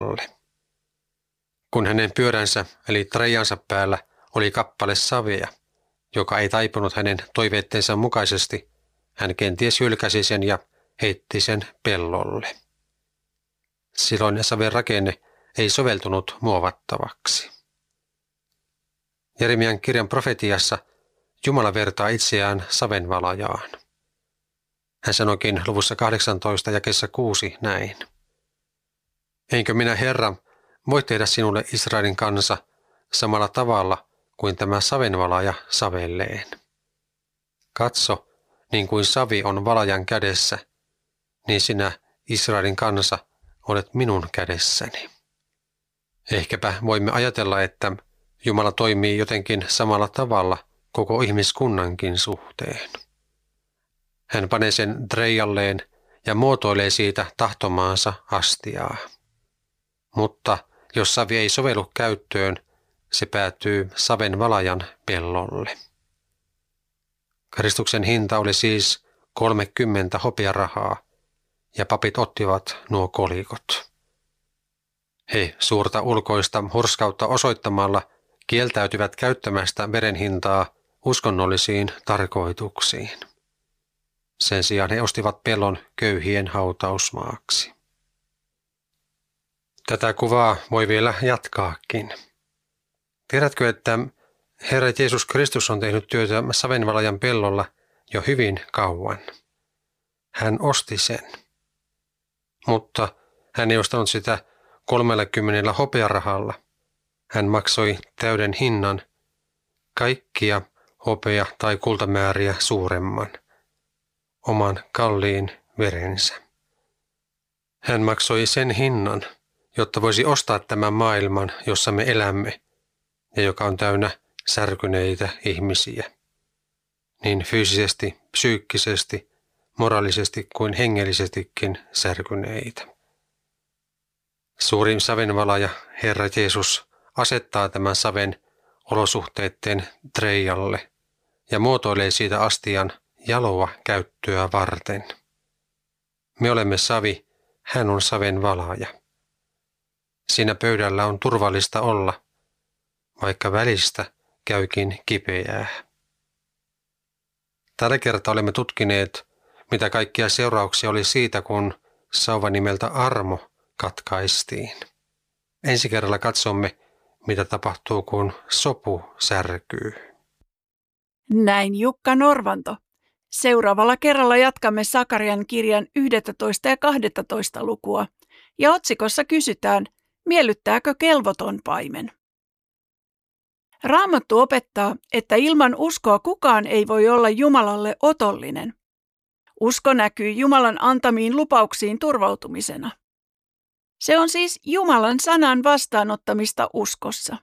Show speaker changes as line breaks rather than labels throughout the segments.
Kun hänen pyöränsä eli treijansa päällä oli kappale savea, joka ei taipunut hänen toiveitteensa mukaisesti, hän kenties hylkäsi sen ja heitti sen pellolle. Silloin saven rakenne ei soveltunut muovattavaksi. Jeremian kirjan profetiassa Jumala vertaa itseään savenvalajaan. Hän sanoikin luvussa 18 jakeessa 6 näin. Enkö minä, Herra, voi tehdä sinulle Israelin kansa samalla tavalla kuin tämä savenvalaja savelleen. Katso, niin kuin savi on valajan kädessä, niin sinä, Israelin kansa, olet minun kädessäni. Ehkäpä voimme ajatella, että Jumala toimii jotenkin samalla tavalla koko ihmiskunnankin suhteen. Hän panee sen treijalleen ja muotoilee siitä tahtomaansa astiaa. Mutta jos savi ei sovellu käyttöön, se päätyy saven valajan pellolle. Kristuksen hinta oli siis 30 hopearahaa, ja papit ottivat nuo kolikot. He suurta ulkoista hurskautta osoittamalla kieltäytyvät käyttämästä veren hintaa uskonnollisiin tarkoituksiin. Sen sijaan he ostivat pellon köyhien hautausmaaksi. Tätä kuvaa voi vielä jatkaakin. Tiedätkö, että Herra Jeesus Kristus on tehnyt työtä savenvalajan pellolla jo hyvin kauan? Hän osti sen. Mutta hän ei ostanut sitä 30 hopearahalla. Hän maksoi täyden hinnan, kaikkia hopea- tai kultamääriä suuremman, oman kalliin verensä. Hän maksoi sen hinnan, jotta voisi ostaa tämän maailman, jossa me elämme ja joka on täynnä särkyneitä ihmisiä, niin fyysisesti, psyykkisesti, moraalisesti kuin hengellisestikin särkyneitä. Suurin savenvalaja, Herra Jeesus, asettaa tämän saven olosuhteiden treijalle ja muotoilee siitä astian jaloa käyttöä varten. Me olemme savi, hän on savenvalaaja. Siinä pöydällä on turvallista olla, vaikka välistä käykin kipeää. Tällä kertaa olemme tutkineet, mitä kaikkia seurauksia oli siitä, kun sauva nimeltä Armo katkaistiin. Ensi kerralla katsomme, mitä tapahtuu, kun sopu särkyy.
Näin Jukka Norvanto. Seuraavalla kerralla jatkamme Sakarian kirjan 11 ja 12 lukua. Ja otsikossa kysytään, miellyttääkö kelvoton paimen? Raamattu opettaa, että ilman uskoa kukaan ei voi olla Jumalalle otollinen. Usko näkyy Jumalan antamiin lupauksiin turvautumisena. Se on siis Jumalan sanan vastaanottamista uskossa.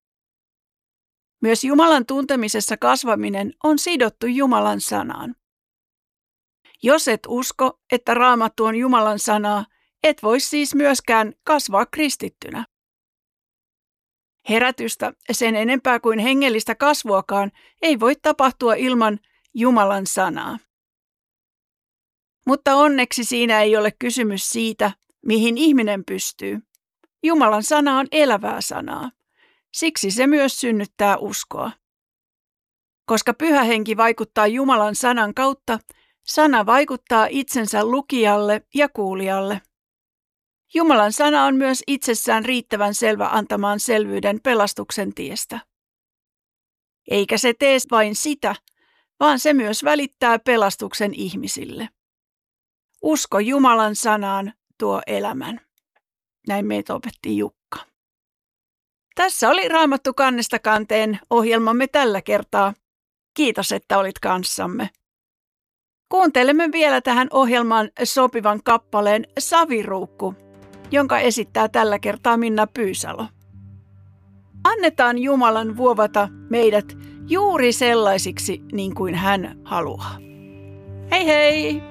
Myös Jumalan tuntemisessa kasvaminen on sidottu Jumalan sanaan. Jos et usko, että Raamattu on Jumalan sanaa, et voi siis myöskään kasvaa kristittynä. Herätystä, sen enempää kuin hengellistä kasvuakaan, ei voi tapahtua ilman Jumalan sanaa. Mutta onneksi siinä ei ole kysymys siitä, mihin ihminen pystyy. Jumalan sana on elävää sanaa. Siksi se myös synnyttää uskoa. Koska Pyhä Henki vaikuttaa Jumalan sanan kautta, sana vaikuttaa itsensä lukijalle ja kuulijalle. Jumalan sana on myös itsessään riittävän selvä antamaan selvyyden pelastuksen tiestä. Eikä se tee vain sitä, vaan se myös välittää pelastuksen ihmisille. Usko Jumalan sanaan tuo elämän. Näin meitä opetti Jukka. Tässä oli Raamattu kannesta kanteen ohjelmamme tällä kertaa. Kiitos, että olit kanssamme. Kuuntelemme vielä tähän ohjelmaan sopivan kappaleen Saviruukku, jonka esittää tällä kertaa Minna Pyysalo. Annetaan Jumalan vuovata meidät juuri sellaisiksi niin kuin hän haluaa. Hei hei!